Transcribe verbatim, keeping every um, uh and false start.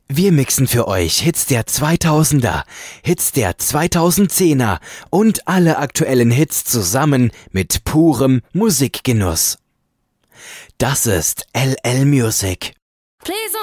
Wir mixen für euch Hits der zweitausender, Hits der zweitausendzehner und alle aktuellen Hits zusammen mit purem Musikgenuss. Das ist L L Music. Please